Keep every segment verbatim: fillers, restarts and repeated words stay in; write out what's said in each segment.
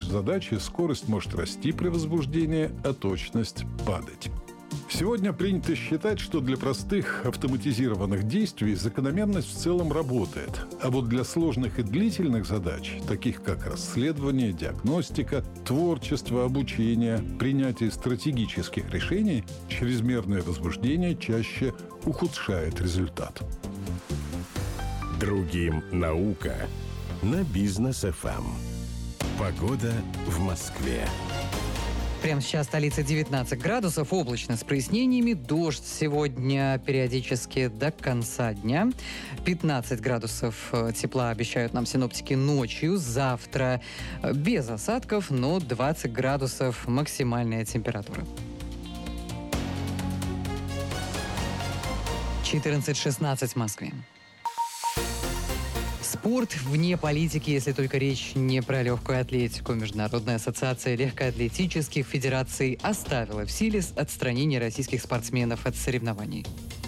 в задачи, скорость может расти при возбуждении, а точность падать. Сегодня принято считать, что для простых автоматизированных действий закономерность в целом работает. А вот для сложных и длительных задач, таких как расследование, диагностика, творчество, обучение, принятие стратегических решений, чрезмерное возбуждение чаще ухудшает результат. Другим наука на Бизнес эф эм. Погода в Москве. Прямо сейчас столица девятнадцать градусов, облачно с прояснениями, дождь сегодня периодически до конца дня. пятнадцать градусов тепла обещают нам синоптики ночью, завтра без осадков, но двадцать градусов максимальная температура. четырнадцать шестнадцать в Москве. Спорт вне политики, если только речь не про легкую атлетику. Международная ассоциация легкоатлетических федераций оставила в силе отстранение российских спортсменов от соревнований.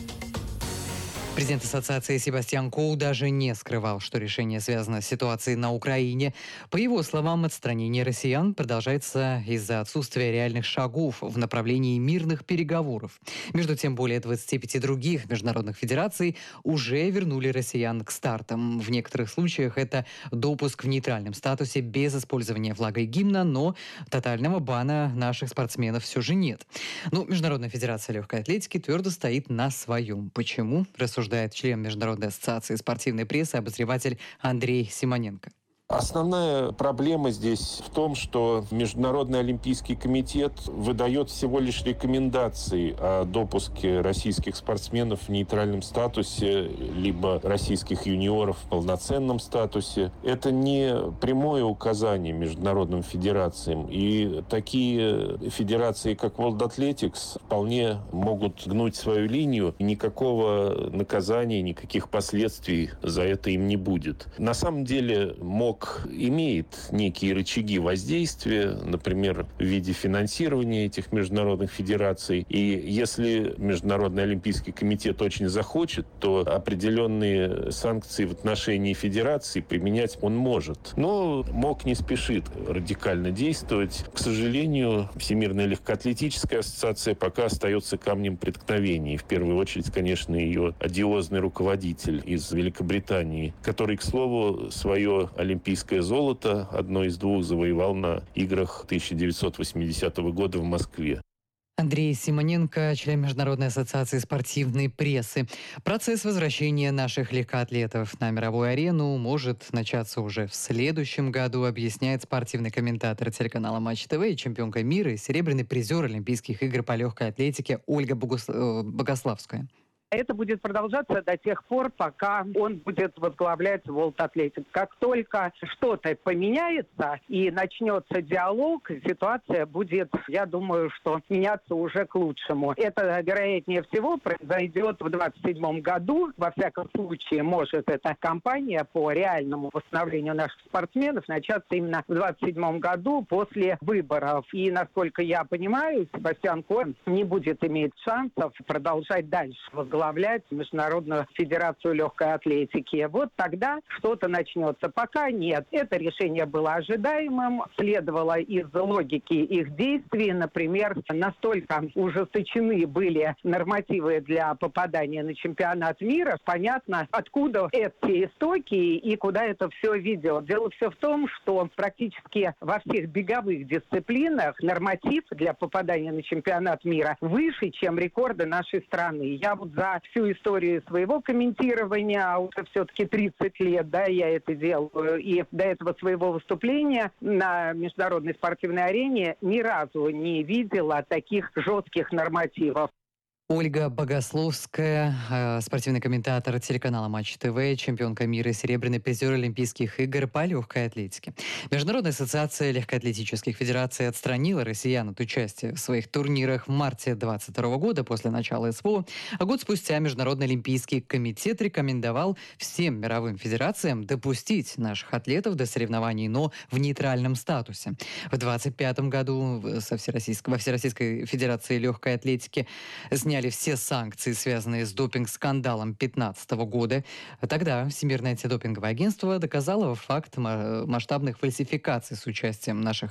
Президент ассоциации Себастьян Коу даже не скрывал, что решение связано с ситуацией на Украине. По его словам, отстранение россиян продолжается из-за отсутствия реальных шагов в направлении мирных переговоров. Между тем, более двадцати пяти других международных федераций уже вернули россиян к стартам. В некоторых случаях это допуск в нейтральном статусе без использования флага и гимна, но тотального бана наших спортсменов все же нет. Но Международная федерация легкой атлетики твердо стоит на своем. Почему? Рассуждает член Международной ассоциации спортивной прессы, обозреватель Андрей Симоненко. Основная проблема здесь в том, что Международный олимпийский комитет выдает всего лишь рекомендации о допуске российских спортсменов в нейтральном статусе, либо российских юниоров в полноценном статусе. Это не прямое указание международным федерациям. И такие федерации, как World Athletics, вполне могут гнуть свою линию. И никакого наказания, никаких последствий за это им не будет. На самом деле, МОК имеет некие рычаги воздействия, например, в виде финансирования этих международных федераций. И если Международный олимпийский комитет очень захочет, то определенные санкции в отношении федерации применять он может. Но МОК не спешит радикально действовать. К сожалению, Всемирная легкоатлетическая ассоциация пока остается камнем преткновения. В первую очередь, конечно, ее одиозный руководитель из Великобритании, который, к слову, свое олимпийское золото, одно из двух, завоевал на играх тысяча девятьсот восьмидесятого года в Москве. Андрей Симоненко, член Международной ассоциации спортивной прессы. Процесс возвращения наших легкоатлетов на мировую арену может начаться уже в следующем году, объясняет спортивный комментатор телеканала Матч ТВ и чемпионка мира и серебряный призер Олимпийских игр по легкой атлетике Ольга Богус... Богославская. Это будет продолжаться до тех пор, пока он будет возглавлять World Athletics. Как только что-то поменяется и начнется диалог, ситуация будет, я думаю, что меняться уже к лучшему. Это, вероятнее всего, произойдет в двадцать седьмом году. Во всяком случае, может эта кампания по реальному восстановлению наших спортсменов начаться именно в двадцать седьмом году после выборов. И, насколько я понимаю, Себастьян Коэн не будет иметь шансов продолжать дальше возглавлять Международную федерацию легкой атлетики. Вот тогда что-то начнется. Пока нет. Это решение было ожидаемым, следовало из логики их действий. Например, настолько ужесточены были нормативы для попадания на чемпионат мира. Понятно, откуда эти истоки и куда это все ведет. Дело все в том, что практически во всех беговых дисциплинах норматив для попадания на чемпионат мира выше, чем рекорды нашей страны. Я вот за всю историю своего комментирования, а уже все-таки тридцать лет, да, я это делаю, и до этого своего выступления на международной спортивной арене ни разу не видела таких жестких нормативов. Ольга Богословская, э, спортивный комментатор телеканала Матч ТВ, чемпионка мира и серебряный призер Олимпийских игр по легкой атлетике. Международная ассоциация легкоатлетических федераций отстранила россиян от участия в своих турнирах в марте двадцать второго года после начала СВО, а год спустя Международный олимпийский комитет рекомендовал всем мировым федерациям допустить наших атлетов до соревнований, но в нейтральном статусе. В двадцать пятом году со Всероссийской, во Всероссийской федерации легкой атлетики сняли все санкции, связанные с допинг-скандалом две тысячи пятнадцатого года. Тогда Всемирное антидопинговое агентство доказало факт масштабных фальсификаций с участием наших